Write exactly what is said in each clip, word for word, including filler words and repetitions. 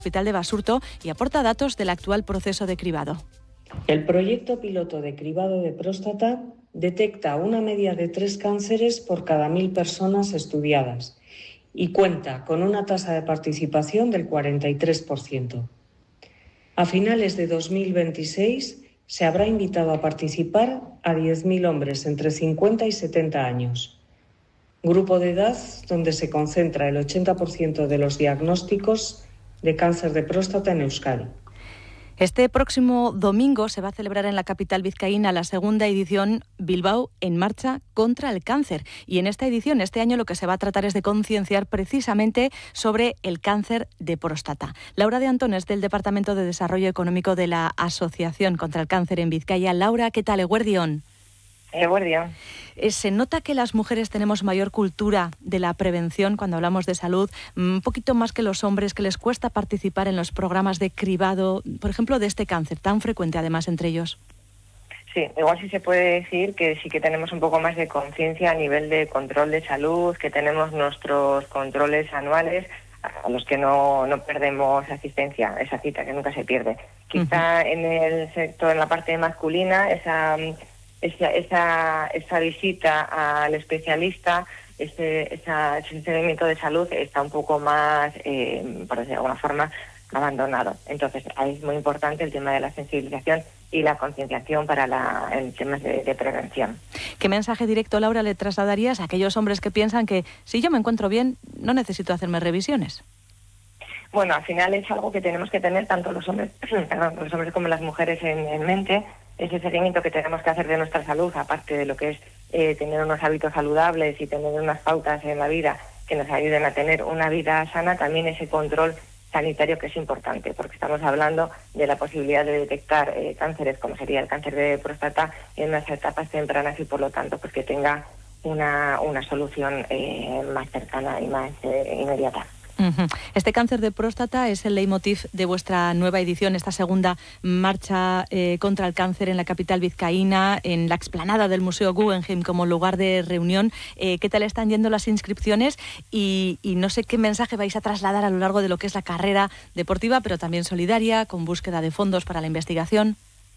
Hospital de Basurto y aporta datos del actual proceso de cribado. El proyecto piloto de cribado de próstata detecta una media de tres cánceres por cada mil personas estudiadas y cuenta con una tasa de participación del cuarenta y tres por ciento. A finales de dos mil veintiséis se habrá invitado a participar a diez mil hombres entre cincuenta y setenta años, grupo de edad donde se concentra el ochenta por ciento de los diagnósticos de cáncer de próstata en Euskadi. Este próximo domingo se va a celebrar en la capital vizcaína la segunda edición Bilbao en marcha contra el cáncer. Y en esta edición, este año, lo que se va a tratar es de concienciar precisamente sobre el cáncer de próstata. Laura de Antón es del Departamento de Desarrollo Económico de la Asociación contra el Cáncer en Vizcaya. Laura, ¿qué tal? Eguerdión. Eguerdión. Eh, se nota que las mujeres tenemos mayor cultura de la prevención cuando hablamos de salud, un poquito más que los hombres, que les cuesta participar en los programas de cribado, por ejemplo, de este cáncer, tan frecuente además entre ellos. Sí, igual sí se puede decir que sí que tenemos un poco más de conciencia a nivel de control de salud, que tenemos nuestros controles anuales a los que no, no perdemos asistencia, esa cita que nunca se pierde. Quizá uh-huh. en el sector, en la parte masculina, esa... Esa, esa, esa visita al especialista, ese, esa, ese seguimiento de salud está un poco más, eh, por decirlo de alguna forma, abandonado. Entonces, ahí es muy importante el tema de la sensibilización y la concienciación para la, en temas de, de prevención. ¿Qué mensaje directo, Laura, le trasladarías a aquellos hombres que piensan que si yo me encuentro bien, no necesito hacerme revisiones? Bueno, al final es algo que tenemos que tener tanto los hombres, perdón, los hombres como las mujeres en, en mente. Ese seguimiento que tenemos que hacer de nuestra salud, aparte de lo que es eh, tener unos hábitos saludables y tener unas pautas en la vida que nos ayuden a tener una vida sana, también ese control sanitario que es importante, porque estamos hablando de la posibilidad de detectar eh, cánceres, como sería el cáncer de próstata, en unas etapas tempranas y por lo tanto pues que tenga una, una solución eh, más cercana y más eh, inmediata. Este cáncer de próstata es el leitmotiv de vuestra nueva edición, esta segunda marcha eh, contra el cáncer en la capital vizcaína, en la explanada del Museo Guggenheim como lugar de reunión. Eh, ¿Qué tal están yendo las inscripciones? Y, y no sé qué mensaje vais a trasladar a lo largo de lo que es la carrera deportiva, pero también solidaria, con búsqueda de fondos para la investigación.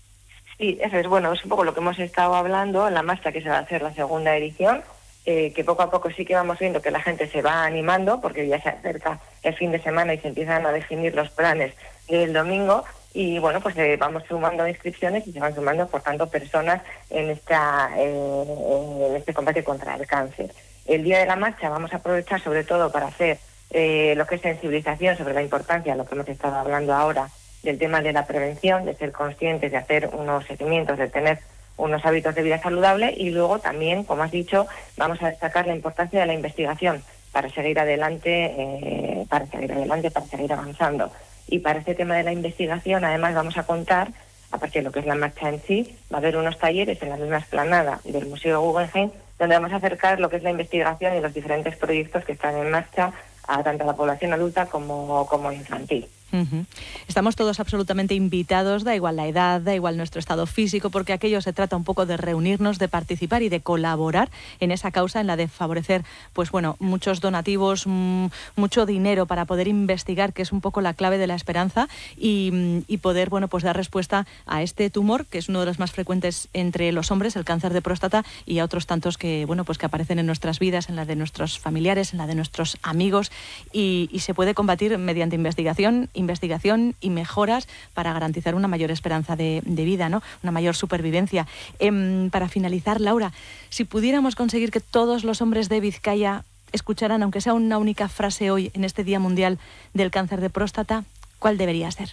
Sí, eso es bueno, es un poco lo que hemos estado hablando en la marcha que se va a hacer la segunda edición. Eh, que poco a poco sí que vamos viendo que la gente se va animando porque ya se acerca el fin de semana y se empiezan a definir los planes del domingo y bueno, pues eh, vamos sumando inscripciones y se van sumando por tanto personas en esta eh, en este combate contra el cáncer. El día de la marcha vamos a aprovechar sobre todo para hacer eh, lo que es sensibilización sobre la importancia, lo que hemos estado hablando ahora, del tema de la prevención, de ser conscientes, de hacer unos seguimientos, de tener unos hábitos de vida saludable y luego también, como has dicho, vamos a destacar la importancia de la investigación para seguir adelante, eh, para seguir adelante, para seguir avanzando. Y para este tema de la investigación, además, vamos a contar, aparte de lo que es la marcha en sí, va a haber unos talleres en la misma explanada del Museo Guggenheim, donde vamos a acercar lo que es la investigación y los diferentes proyectos que están en marcha a tanto a la población adulta como, como infantil. Uh-huh. Estamos todos absolutamente invitados, da igual la edad, da igual nuestro estado físico, porque aquello se trata un poco de reunirnos, de participar y de colaborar en esa causa, en la de favorecer, pues bueno, muchos donativos, m- mucho dinero para poder investigar, que es un poco la clave de la esperanza, y, y poder, bueno, pues dar respuesta a este tumor, que es uno de los más frecuentes entre los hombres, el cáncer de próstata, y a otros tantos que, bueno, pues que aparecen en nuestras vidas, en la de nuestros familiares, en la de nuestros amigos, y, y se puede combatir mediante investigación, investigación y mejoras para garantizar una mayor esperanza de, de vida, ¿no? Una mayor supervivencia. Eh, para finalizar, Laura, si pudiéramos conseguir que todos los hombres de Vizcaya escucharan, aunque sea una única frase hoy en este Día Mundial del Cáncer de Próstata, ¿cuál debería ser?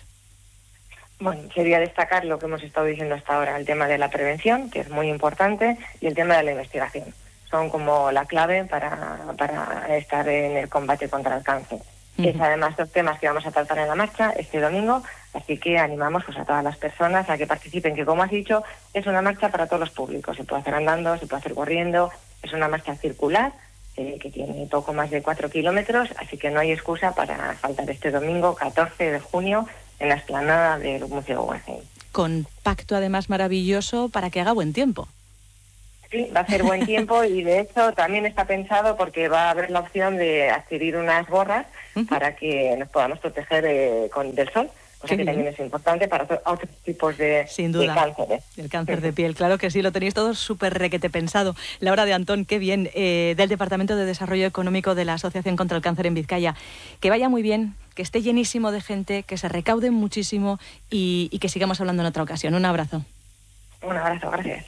Bueno, sería destacar lo que hemos estado diciendo hasta ahora, el tema de la prevención, que es muy importante, y el tema de la investigación. Son como la clave para, para estar en el combate contra el cáncer. Uh-huh. Es además dos temas que vamos a tratar en la marcha este domingo, así que animamos pues a todas las personas a que participen, que como has dicho, es una marcha para todos los públicos. Se puede hacer andando, se puede hacer corriendo, es una marcha circular eh, que tiene poco más de cuatro kilómetros, así que no hay excusa para faltar este domingo catorce de junio en la explanada del Museo Guggenheim. Con pacto además maravilloso para que haga buen tiempo. Sí, va a ser buen tiempo y de hecho también está pensado porque va a haber la opción de adquirir unas gorras uh-huh. para que nos podamos proteger eh, con, del sol. O sea que también es importante para otro, otros tipos de, Sin duda, de cánceres. El cáncer de piel, claro que sí, lo tenéis todo súper requete pensado. Laura de Antón, qué bien, eh, del Departamento de Desarrollo Económico de la Asociación contra el Cáncer en Vizcaya. Que vaya muy bien, que esté llenísimo de gente, que se recaude muchísimo y, y que sigamos hablando en otra ocasión. Un abrazo. Un abrazo, gracias.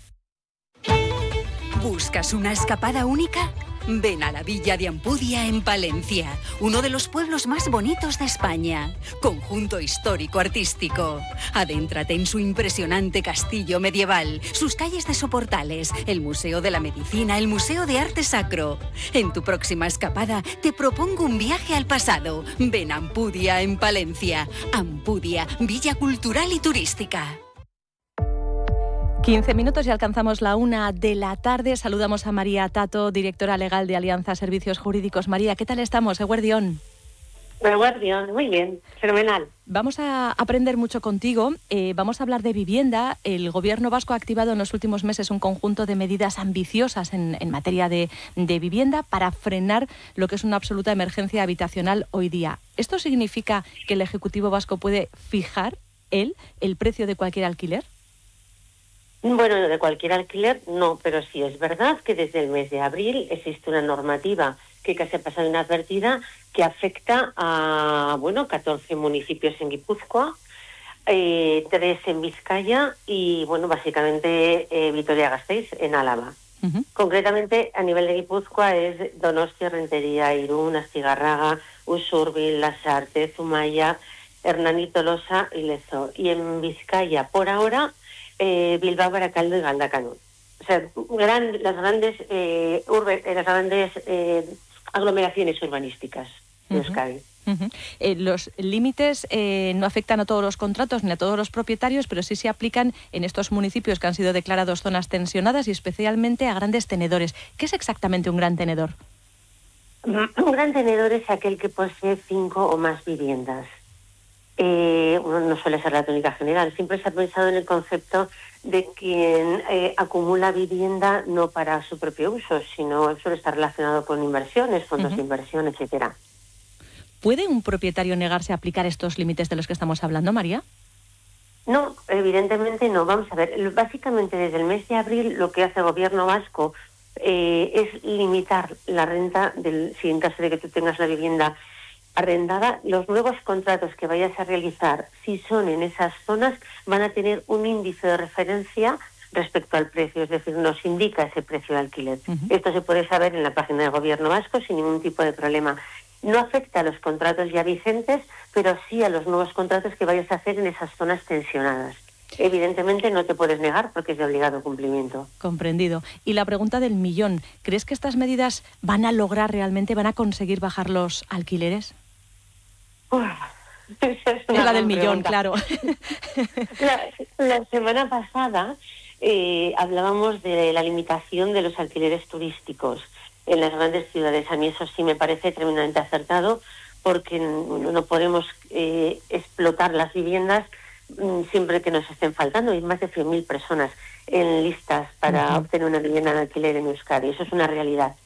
¿Buscas una escapada única? Ven a la Villa de Ampudia en Palencia, uno de los pueblos más bonitos de España. Conjunto histórico-artístico. Adéntrate en su impresionante castillo medieval, sus calles de soportales, el Museo de la Medicina, el Museo de Arte Sacro. En tu próxima escapada te propongo un viaje al pasado. Ven a Ampudia en Palencia. Ampudia, Villa Cultural y Turística. quince minutos y alcanzamos la una de la tarde. Saludamos a María Tato, directora legal de Alianza Servicios Jurídicos. María, ¿qué tal estamos? Eguerdión. Eguerdión, muy bien, fenomenal. Vamos a aprender mucho contigo. Eh, vamos a hablar de vivienda. El Gobierno vasco ha activado en los últimos meses un conjunto de medidas ambiciosas en, en materia de, de vivienda para frenar lo que es una absoluta emergencia habitacional hoy día. ¿Esto significa que el Ejecutivo vasco puede fijar, él, el precio de cualquier alquiler? Bueno, de cualquier alquiler no, pero sí es verdad que desde el mes de abril existe una normativa que casi ha pasado inadvertida que afecta a, bueno, catorce municipios en Guipúzcoa, eh, tres en Vizcaya y, bueno, básicamente eh, Vitoria-Gasteiz en Álava. Uh-huh. Concretamente, a nivel de Guipúzcoa es Donostia, Rentería, Irún, Astigarraga, Usurbil, Lasarte, Zumaya, Hernani, Tolosa y Lezo. Y en Vizcaya, por ahora, Eh, Bilbao, Baracaldo y Galdacano. O sea, gran, las grandes eh, urbe, las grandes eh, aglomeraciones urbanísticas de Euskadi. Uh-huh. Uh-huh. Eh, los límites eh, no afectan a todos los contratos ni a todos los propietarios, pero sí se aplican en estos municipios que han sido declarados zonas tensionadas y especialmente a grandes tenedores. ¿Qué es exactamente un gran tenedor? Un gran tenedor es aquel que posee cinco o más viviendas. Eh, no suele ser la tónica general. Siempre se ha pensado en el concepto de quien eh, acumula vivienda no para su propio uso, sino suele estar relacionado con inversiones, fondos uh-huh. de inversión, etcétera. ¿Puede un propietario negarse a aplicar estos límites de los que estamos hablando, María? No, evidentemente no. Vamos a ver, básicamente desde el mes de abril lo que hace el Gobierno vasco eh, es limitar la renta, del, si en caso de que tú tengas la vivienda arrendada, los nuevos contratos que vayas a realizar, si son en esas zonas, van a tener un índice de referencia respecto al precio, es decir, nos indica ese precio de alquiler. Uh-huh. Esto se puede saber en la página del Gobierno vasco sin ningún tipo de problema. No afecta a los contratos ya vigentes, pero sí a los nuevos contratos que vayas a hacer en esas zonas tensionadas. Evidentemente no te puedes negar porque es de obligado cumplimiento. Comprendido. Y la pregunta del millón, ¿crees que estas medidas van a lograr realmente, van a conseguir bajar los alquileres? Uf, esa es, es la del millón, pregunta. Claro. La, la semana pasada eh, hablábamos de la limitación de los alquileres turísticos en las grandes ciudades. A mí eso sí me parece tremendamente acertado porque no, no podemos eh, explotar las viviendas mm, siempre que nos estén faltando. Hay más de cien mil personas en listas para uh-huh. obtener una vivienda en alquiler en Euskadi. Eso es una realidad.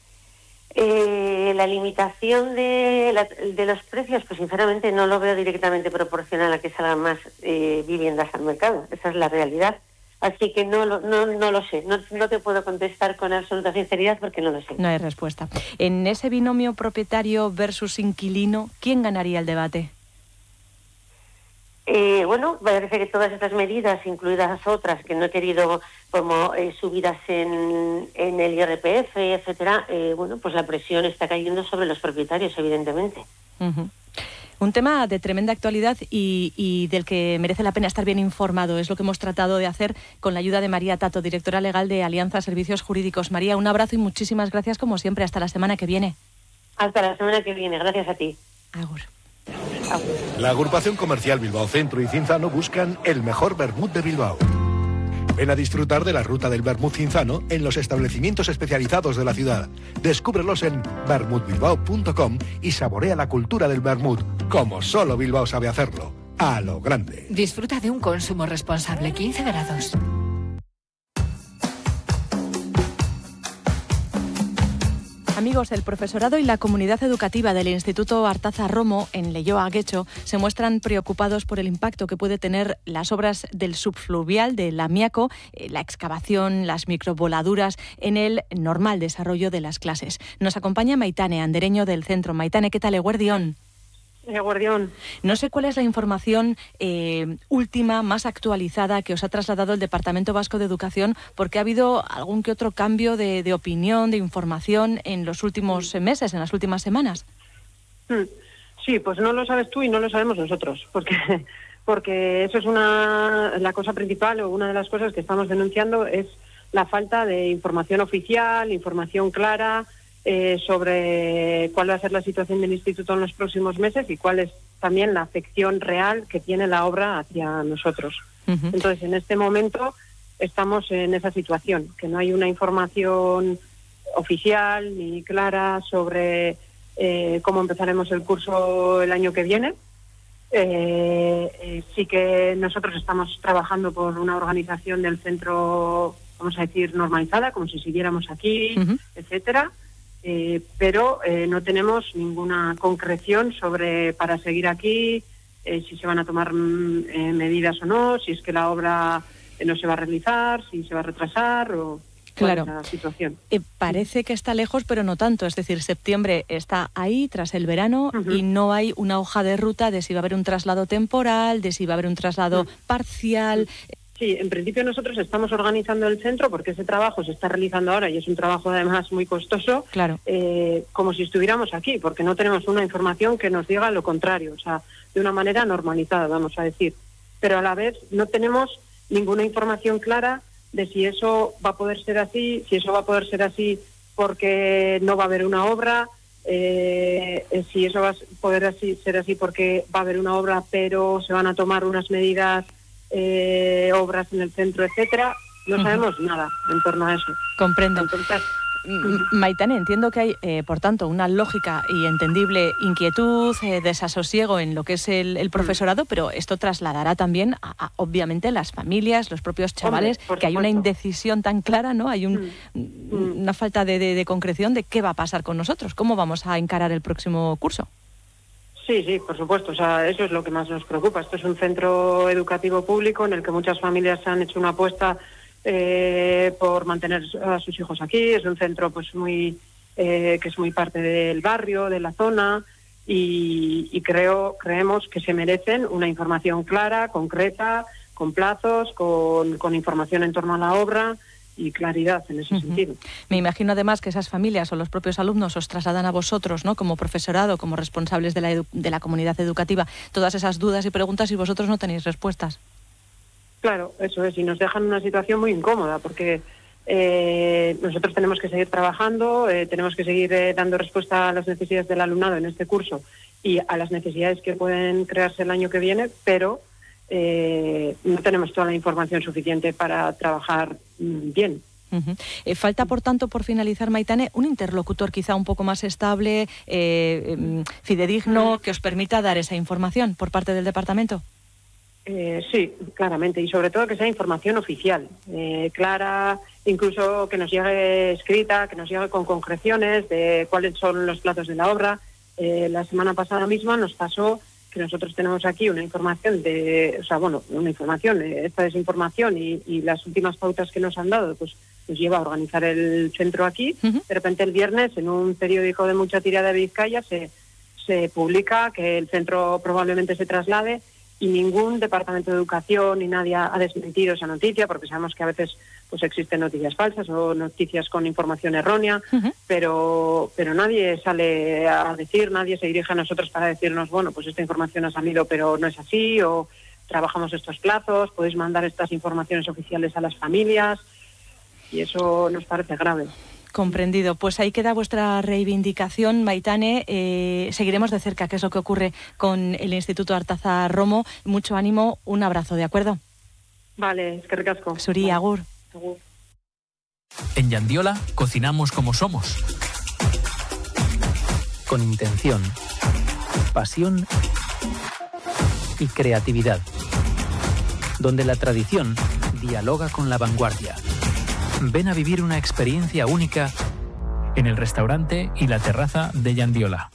Eh, la limitación de, la, de los precios, pues sinceramente no lo veo directamente proporcional a que salgan más eh, viviendas al mercado. Esa es la realidad. Así que no lo, no, no lo sé. No, no te puedo contestar con absoluta sinceridad porque no lo sé. No hay respuesta. En ese binomio propietario versus inquilino, ¿quién ganaría el debate? Eh, bueno, parece que todas estas medidas, incluidas otras que no he querido, como eh, subidas en, en el I R P F, etcétera, eh, bueno, pues la presión está cayendo sobre los propietarios, evidentemente. Uh-huh. Un tema de tremenda actualidad y, y del que merece la pena estar bien informado. Es lo que hemos tratado de hacer con la ayuda de María Tato, directora legal de Alianza Servicios Jurídicos. María, un abrazo y muchísimas gracias como siempre. Hasta la semana que viene. Hasta la semana que viene. Gracias a ti. Agur. La agrupación comercial Bilbao Centro y Cinzano buscan el mejor vermut de Bilbao. Ven a disfrutar de la ruta del vermut cinzano en los establecimientos especializados de la ciudad. Descúbrelos en vermut bilbao punto com y saborea la cultura del vermut, como solo Bilbao sabe hacerlo, a lo grande. Disfruta de un consumo responsable. quince grados. Amigos, el profesorado y la comunidad educativa del Instituto Artaza Romo en Leioa Guecho se muestran preocupados por el impacto que puede tener las obras del subfluvial de Lamiaco, eh, la excavación, las microvoladuras en el normal desarrollo de las clases. Nos acompaña Maitane Andereño del centro. Maitane, ¿qué tal, eguerdión? Guardián. No sé cuál es la información eh, última, más actualizada que os ha trasladado el Departamento Vasco de Educación, porque ha habido algún que otro cambio de, de opinión, de información en los últimos meses, en las últimas semanas. Sí, pues no lo sabes tú y no lo sabemos nosotros, porque porque eso es una la cosa principal o una de las cosas que estamos denunciando es la falta de información oficial, información clara. Eh, sobre cuál va a ser la situación del instituto en los próximos meses y cuál es también la afección real que tiene la obra hacia nosotros. Uh-huh. Entonces, en este momento estamos en esa situación, que no hay una información oficial ni clara sobre eh, cómo empezaremos el curso el año que viene. Eh, eh, sí que nosotros estamos trabajando por una organización del centro, vamos a decir, normalizada, como si siguiéramos aquí, uh-huh. etcétera. Eh, pero eh, no tenemos ninguna concreción sobre para seguir aquí, eh, si se van a tomar eh, medidas o no, si es que la obra eh, no se va a realizar, si se va a retrasar o claro. cuál es la situación. Eh, parece que está lejos, pero no tanto. Es decir, septiembre está ahí tras el verano uh-huh. y no hay una hoja de ruta de si va a haber un traslado temporal, de si va a haber un traslado uh-huh. parcial. Uh-huh. Sí, en principio nosotros estamos organizando el centro porque ese trabajo se está realizando ahora y es un trabajo además muy costoso, claro. eh, como si estuviéramos aquí, porque no tenemos una información que nos diga lo contrario, o sea, de una manera normalizada, vamos a decir. Pero a la vez no tenemos ninguna información clara de si eso va a poder ser así, si eso va a poder ser así porque no va a haber una obra, eh, si eso va a poder así, ser así porque va a haber una obra pero se van a tomar unas medidas Eh, obras en el centro, etcétera. No uh-huh. sabemos nada en torno a eso. Comprendo. Entonces, Maitane, entiendo que hay, eh, por tanto, una lógica y entendible inquietud, eh, desasosiego en lo que es el, el profesorado, pero esto trasladará también, a, a, obviamente, las familias, los propios chavales, Hombre, que hay una supuesto. indecisión tan clara, ¿no? Hay un, mm. una falta de, de, de concreción de qué va a pasar con nosotros, cómo vamos a encarar el próximo curso. Sí, sí, por supuesto. O sea, eso es lo que más nos preocupa. Esto es un centro educativo público en el que muchas familias han hecho una apuesta eh, por mantener a sus hijos aquí. Es un centro, pues, muy eh, que es muy parte del barrio, de la zona, y, y creo, creemos que se merecen una información clara, concreta, con plazos, con, con información en torno a la obra y claridad en ese uh-huh. sentido. Me imagino además que esas familias o los propios alumnos os trasladan a vosotros, ¿no? Como profesorado, como responsables de la, edu- de la comunidad educativa, todas esas dudas y preguntas y vosotros no tenéis respuestas. Claro, eso es, y nos dejan en una situación muy incómoda porque eh, nosotros tenemos que seguir trabajando, eh, tenemos que seguir eh, dando respuesta a las necesidades del alumnado en este curso y a las necesidades que pueden crearse el año que viene, pero Eh, no tenemos toda la información suficiente para trabajar mm, bien. Uh-huh. Eh, falta, por tanto, por finalizar, Maitane, un interlocutor quizá un poco más estable, eh, eh, fidedigno, que os permita dar esa información por parte del departamento. Eh, sí, claramente, y sobre todo que sea información oficial, eh, clara, incluso que nos llegue escrita, que nos llegue con concreciones de cuáles son los plazos de la obra. Eh, la semana pasada misma nos pasó que nosotros tenemos aquí una información de, o sea, bueno, una información, esta desinformación y, y las últimas pautas que nos han dado, pues nos lleva a organizar el centro aquí. Uh-huh. De repente el viernes, en un periódico de mucha tirada de Vizcaya, se, se publica que el centro probablemente se traslade y ningún departamento de educación ni nadie ha desmentido esa noticia, porque sabemos que a veces pues existen noticias falsas o noticias con información errónea, uh-huh. pero pero nadie sale a decir, nadie se dirige a nosotros para decirnos, bueno, pues esta información ha salido pero no es así, o trabajamos estos plazos, podéis mandar estas informaciones oficiales a las familias, y eso nos parece grave. Comprendido. Pues ahí queda vuestra reivindicación, Maitane. Eh, seguiremos de cerca qué es lo que ocurre con el Instituto Artaza Romo. Mucho ánimo, un abrazo, ¿de acuerdo? Vale, eskerrik asko. Suri, vale. agur. Agur. En Yandiola cocinamos como somos. Con intención, pasión y creatividad. Donde la tradición dialoga con la vanguardia. Ven a vivir una experiencia única en el restaurante y la terraza de Yandiola.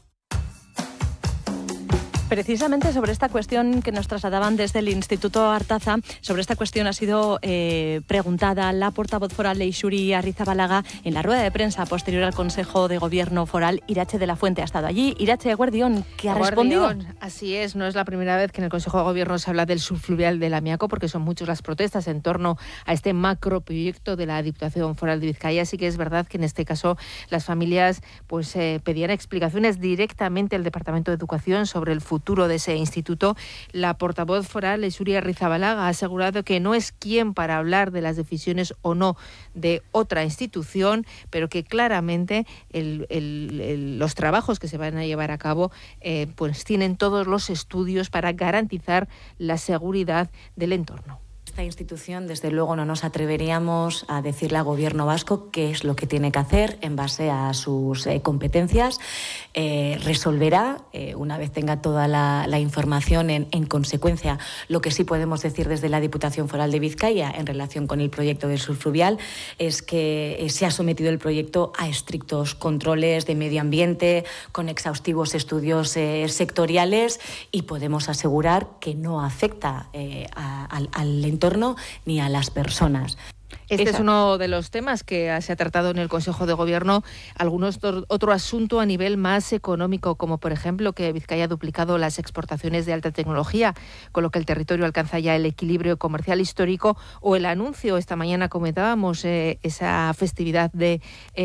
Precisamente sobre esta cuestión que nos trasladaban desde el Instituto Artaza, sobre esta cuestión ha sido eh, preguntada la portavoz foral Leixuri Arrizabalaga en la rueda de prensa posterior al Consejo de Gobierno foral. Irache de la Fuente ha estado allí. Irache, Guardión, ¿qué ha respondido? Así es, no es la primera vez que en el Consejo de Gobierno se habla del subfluvial del Amiaco, porque son muchas las protestas en torno a este macroproyecto de la Diputación Foral de Vizcaya. Así que es verdad que en este caso las familias pues eh, pedían explicaciones directamente al Departamento de Educación sobre el futuro futuro de ese instituto. La portavoz foral, Leixuri Arrizabalaga, ha asegurado que no es quien para hablar de las decisiones o no de otra institución, pero que claramente el, el, el, los trabajos que se van a llevar a cabo eh, pues tienen todos los estudios para garantizar la seguridad del entorno. Esta institución, desde luego, no nos atreveríamos a decirle al Gobierno vasco qué es lo que tiene que hacer en base a sus eh, competencias. Eh, resolverá, eh, una vez tenga toda la, la información en, en consecuencia. Lo que sí podemos decir desde la Diputación Foral de Vizcaya en relación con el proyecto del subfluvial es que eh, se ha sometido el proyecto a estrictos controles de medio ambiente, con exhaustivos estudios eh, sectoriales, y podemos asegurar que no afecta eh, a, al, al entorno ni a las personas. Este Esa. es uno de los temas que se ha tratado en el Consejo de Gobierno. Algunos otro asunto a nivel más económico, como por ejemplo que Vizcaya ha duplicado las exportaciones de alta tecnología, con lo que el territorio alcanza ya el equilibrio comercial histórico, o el anuncio, esta mañana comentábamos eh, esa festividad de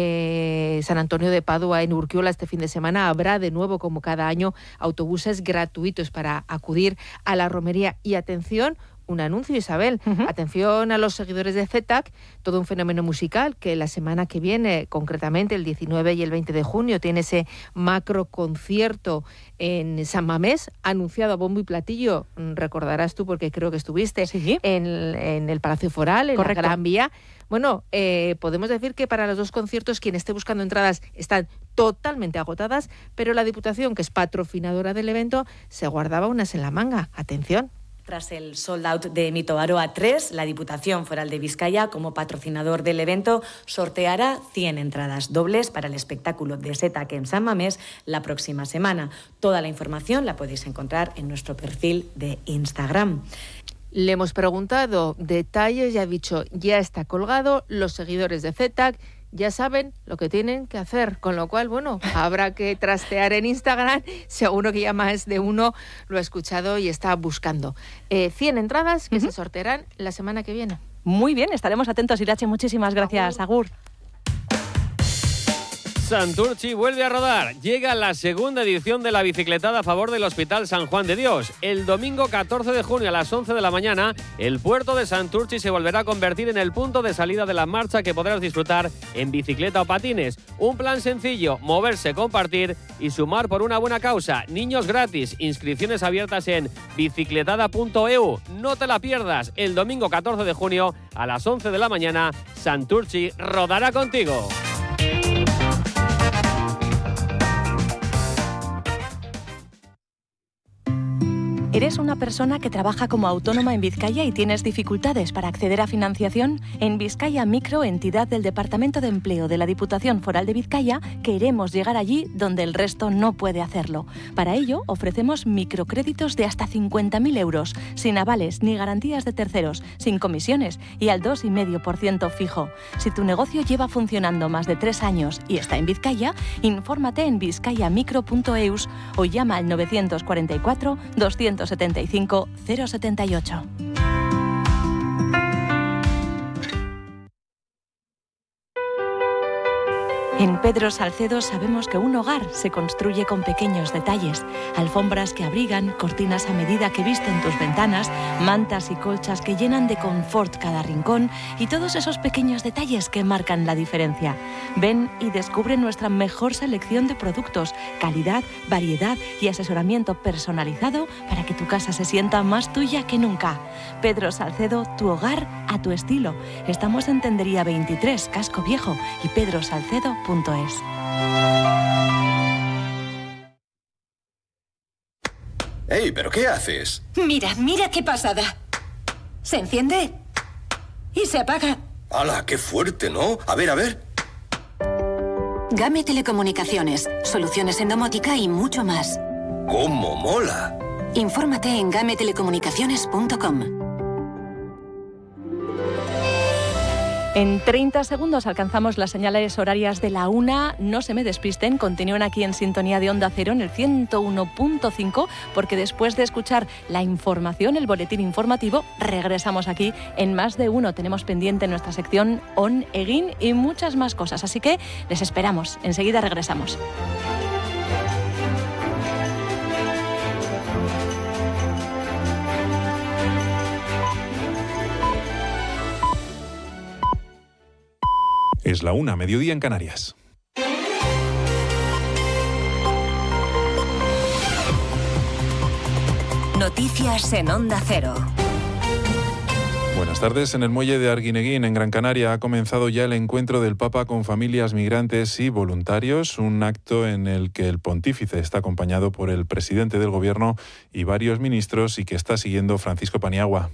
eh, San Antonio de Padua en Urquiola este fin de semana. Habrá de nuevo, como cada año, autobuses gratuitos para acudir a la romería. Y atención, un anuncio, Isabel. Uh-huh. Atención a los seguidores de Z T A C, todo un fenómeno musical que la semana que viene, concretamente el diecinueve y el veinte de junio, tiene ese macro concierto en San Mamés, anunciado a bombo y platillo, recordarás tú porque creo que estuviste, ¿sí?, en, en el Palacio Foral, en Correcto. La Gran Vía. Bueno, eh, podemos decir que para los dos conciertos quien esté buscando entradas están totalmente agotadas, pero la Diputación, que es patrocinadora del evento, se guardaba unas en la manga. Atención. Tras el sold out de Mito Aroa tres, la Diputación Foral de Vizcaya, como patrocinador del evento, sorteará cien entradas dobles para el espectáculo de Z T A C en San Mamés la próxima semana. Toda la información la podéis encontrar en nuestro perfil de Instagram. Le hemos preguntado detalles y ha dicho, ya está colgado, los seguidores de Z T A C ya saben lo que tienen que hacer, con lo cual, bueno, habrá que trastear en Instagram, seguro que ya más de uno lo ha escuchado y está buscando. Eh, cien entradas que uh-huh. se sortearán la semana que viene. Muy bien, estaremos atentos, Irache, muchísimas gracias. Agur. Santurtzi vuelve a rodar. Llega la segunda edición de la bicicletada a favor del Hospital San Juan de Dios. El domingo catorce de junio a las once de la mañana, el puerto de Santurtzi se volverá a convertir en el punto de salida de la marcha que podrás disfrutar en bicicleta o patines. Un plan sencillo, moverse, compartir y sumar por una buena causa. Niños gratis, inscripciones abiertas en bicicletada punto e u. No te la pierdas. El domingo catorce de junio a las once de la mañana, Santurtzi rodará contigo. ¿Eres una persona que trabaja como autónoma en Vizcaya y tienes dificultades para acceder a financiación? En Vizcaya Micro, entidad del Departamento de Empleo de la Diputación Foral de Vizcaya, queremos llegar allí donde el resto no puede hacerlo. Para ello, ofrecemos microcréditos de hasta cincuenta mil euros, sin avales ni garantías de terceros, sin comisiones y al dos coma cinco por ciento fijo. Si tu negocio lleva funcionando más de tres años y está en Vizcaya, infórmate en vizcayamicro punto e u o llama al novecientos cuarenta y cuatro, doscientos setenta y cinco, cero setenta y ocho. En Pedro Salcedo sabemos que un hogar se construye con pequeños detalles. Alfombras que abrigan, cortinas a medida que visten tus ventanas, mantas y colchas que llenan de confort cada rincón y todos esos pequeños detalles que marcan la diferencia. Ven y descubre nuestra mejor selección de productos, calidad, variedad y asesoramiento personalizado para que tu casa se sienta más tuya que nunca. Pedro Salcedo, tu hogar a tu estilo. Estamos en Tendería veintitrés, Casco Viejo y pedro salcedo punto es. ¡Ey, pero qué haces! Mira, mira qué pasada. Se enciende y se apaga. ¡Hala, qué fuerte!, ¿no? A ver, a ver. Game Telecomunicaciones, soluciones en domótica y mucho más. ¡Cómo mola! Infórmate en game telecomunicaciones punto com. En treinta segundos alcanzamos las señales horarias de la una. No se me despisten, continúen aquí en sintonía de Onda Cero en el ciento uno punto cinco, porque después de escuchar la información, el boletín informativo, regresamos aquí en Más de Uno. Tenemos pendiente nuestra sección On Egin y muchas más cosas, así que les esperamos. Enseguida regresamos. Es la una, mediodía en Canarias. Noticias en Onda Cero. Buenas tardes. En el muelle de Arguineguín, en Gran Canaria, ha comenzado ya el encuentro del Papa con familias migrantes y voluntarios, un acto en el que el pontífice está acompañado por el presidente del Gobierno y varios ministros y que está siguiendo Francisco Paniagua.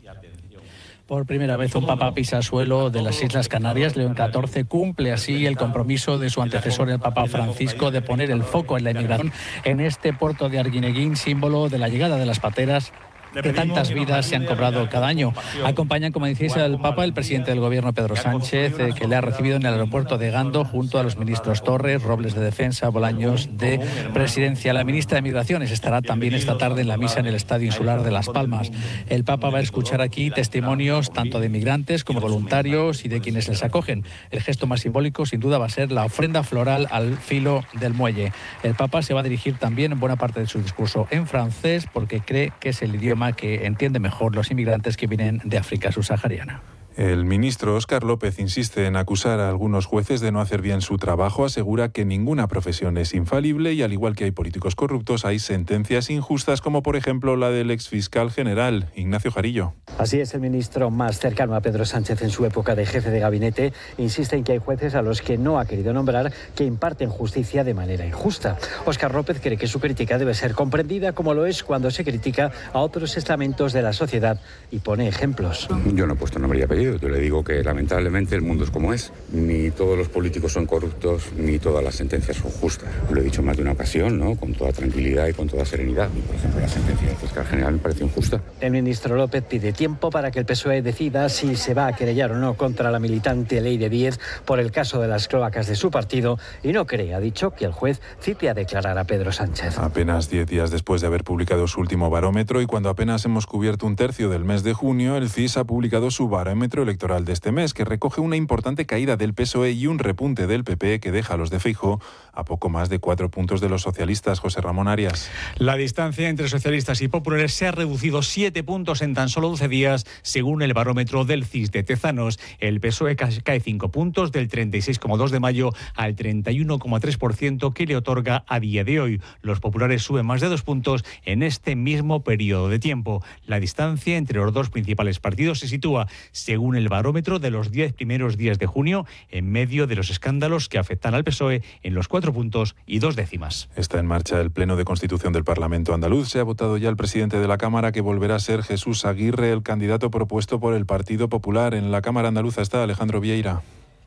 Por primera vez un papa pisa suelo de las Islas Canarias. León catorce cumple así el compromiso de su antecesor, el Papa Francisco, de poner el foco en la inmigración en este puerto de Arguineguín, símbolo de la llegada de las pateras que tantas vidas se han cobrado cada año. Acompañan, como decís, al Papa el presidente del Gobierno, Pedro Sánchez, eh, que le ha recibido en el aeropuerto de Gando, junto a los ministros Torres, Robles de Defensa, Bolaños de Presidencia. La ministra de Migraciones estará también esta tarde en la misa en el Estadio Insular de Las Palmas. El Papa va a escuchar aquí testimonios tanto de migrantes como voluntarios y de quienes les acogen. El gesto más simbólico, sin duda, va a ser la ofrenda floral al filo del muelle. El Papa se va a dirigir también en buena parte de su discurso en francés, porque cree que es el idioma que entiende mejor los inmigrantes que vienen de África subsahariana. El ministro Óscar López insiste en acusar a algunos jueces de no hacer bien su trabajo. Asegura que ninguna profesión es infalible y, al igual que hay políticos corruptos, hay sentencias injustas, como por ejemplo la del exfiscal general, Ignacio Jarillo. Así es, el ministro más cercano a Pedro Sánchez en su época de jefe de gabinete insiste en que hay jueces a los que no ha querido nombrar que imparten justicia de manera injusta. Óscar López cree que su crítica debe ser comprendida como lo es cuando se critica a otros estamentos de la sociedad y pone ejemplos. Yo no he puesto nombre y apellido. Yo le digo que lamentablemente el mundo es como es. Ni todos los políticos son corruptos, ni todas las sentencias son justas. Lo he dicho más de una ocasión, ¿no? Con toda tranquilidad y con toda serenidad. Y, por ejemplo, la sentencia del fiscal general me pareció injusta. El ministro López pide tiempo para que el P S O E decida si se va a querellar o no contra la militante Ley de Diez por el caso de las cloacas de su partido y no cree, ha dicho, que el juez cite a declarar a Pedro Sánchez. Apenas diez días después de haber publicado su último barómetro y cuando apenas hemos cubierto un tercio del mes de junio, el C I S ha publicado su barómetro electoral de este mes, que recoge una importante caída del P S O E y un repunte del P P que deja a los de Feijóo a poco más de cuatro puntos de los socialistas. José Ramón Arias. La distancia entre socialistas y populares se ha reducido siete puntos en tan solo doce días, según el barómetro del C I S de Tezanos. El P S O E cae cinco puntos, del treinta y seis coma dos de mayo al treinta y uno coma tres por ciento que le otorga a día de hoy. Los populares suben más de dos puntos en este mismo periodo de tiempo. La distancia entre los dos principales partidos se sitúa, según el barómetro, de los diez primeros días de junio, en medio de los escándalos que afectan al P S O E, en los cuatro puntos y dos décimas. Está en marcha el Pleno de Constitución del Parlamento andaluz. Se ha votado ya el presidente de la Cámara, que volverá a ser Jesús Aguirre, el candidato propuesto por el Partido Popular. En la Cámara andaluza está Alejandro Vieira.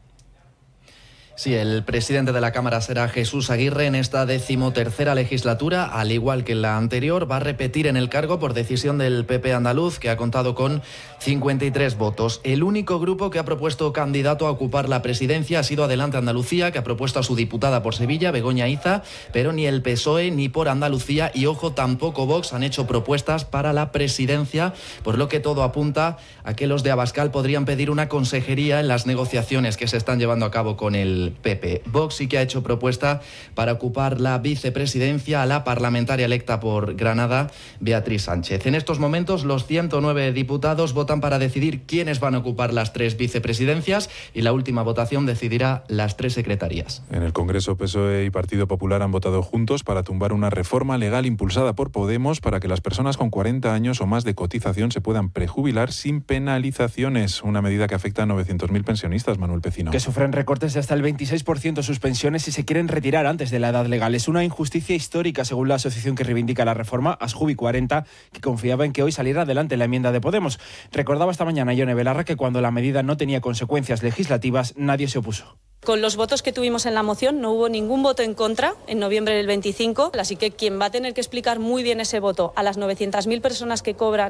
Sí, el presidente de la Cámara será Jesús Aguirre en esta decimotercera legislatura. Al igual que en la anterior, va a repetir en el cargo por decisión del P P andaluz, que ha contado con cincuenta y tres votos. El único grupo que ha propuesto candidato a ocupar la presidencia ha sido Adelante Andalucía, que ha propuesto a su diputada por Sevilla, Begoña Iza, pero ni el P S O E ni por Andalucía, y ojo, tampoco Vox, han hecho propuestas para la presidencia, por lo que todo apunta a que los de Abascal podrían pedir una consejería en las negociaciones que se están llevando a cabo con el P P. Vox sí que ha hecho propuesta para ocupar la vicepresidencia a la parlamentaria electa por Granada, Beatriz Sánchez. En estos momentos, los ciento nueve diputados votan para decidir quiénes van a ocupar las tres vicepresidencias y la última votación decidirá las tres secretarías. En el Congreso, P S O E y Partido Popular han votado juntos para tumbar una reforma legal impulsada por Podemos para que las personas con cuarenta años o más de cotización se puedan prejubilar sin penalizaciones. Una medida que afecta a novecientos mil pensionistas, Manuel Pecino. Que sufren recortes de hasta el veintiséis por ciento de sus pensiones si se quieren retirar antes de la edad legal. Es una injusticia histórica, según la asociación que reivindica la reforma, Asjubi cuarenta, que confiaba en que hoy saliera adelante la enmienda de Podemos. Recordaba esta mañana Ione Belarra que cuando la medida no tenía consecuencias legislativas, nadie se opuso. Con los votos que tuvimos en la moción no hubo ningún voto en contra en noviembre del veinticinco, así que quien va a tener que explicar muy bien ese voto a las novecientas mil personas que cobran